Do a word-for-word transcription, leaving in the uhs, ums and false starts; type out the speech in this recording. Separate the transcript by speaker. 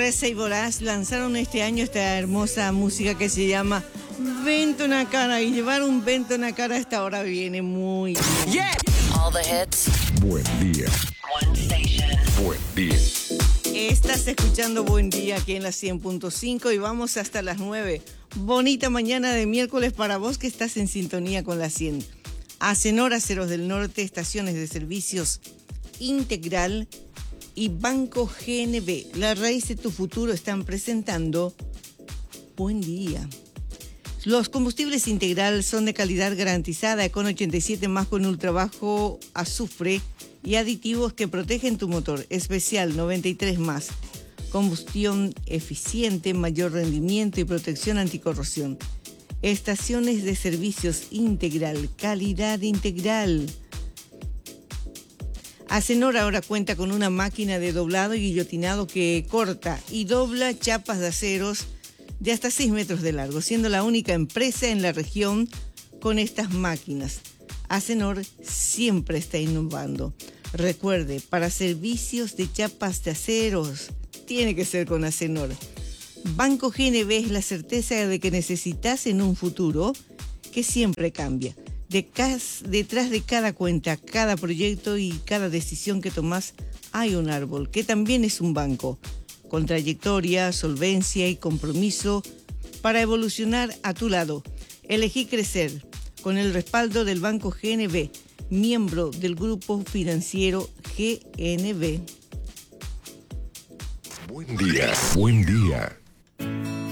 Speaker 1: Teresa y Voraz lanzaron este año esta hermosa música que se llama Vento en la cara, y llevar un vento en la cara a esta hora viene muy bien.
Speaker 2: Yeah. All the hits.
Speaker 3: Buen día.
Speaker 2: One station.
Speaker 3: Buen día.
Speaker 1: Estás escuchando Buen Día aquí en la cien punto cinco y vamos hasta las nueve. Bonita mañana de miércoles para vos que estás en sintonía con la cien. Acenor, Aceros del Norte, estaciones de servicios Integral y Banco G N B, la raíz de tu futuro, están presentando Buen Día. Los combustibles Integral son de calidad garantizada, Econ ochenta y siete más con ultra bajo azufre y aditivos que protegen tu motor. Especial noventa y tres más, combustión eficiente, mayor rendimiento y protección anticorrosión. Estaciones de servicios Integral, calidad integral. Acenor ahora cuenta con una máquina de doblado y guillotinado que corta y dobla chapas de aceros de hasta seis metros de largo, siendo la única empresa en la región con estas máquinas. Acenor siempre está innovando. Recuerde, para servicios de chapas de aceros, tiene que ser con Acenor. Banco G N B es la certeza de que necesitas en un futuro que siempre cambia. De cas, detrás de cada cuenta, cada proyecto y cada decisión que tomás hay un árbol, que también es un banco, con trayectoria, solvencia y compromiso para evolucionar a tu lado. Elegí crecer con el respaldo del Banco G N B, miembro del Grupo Financiero G N B.
Speaker 3: Buen día. Buen día.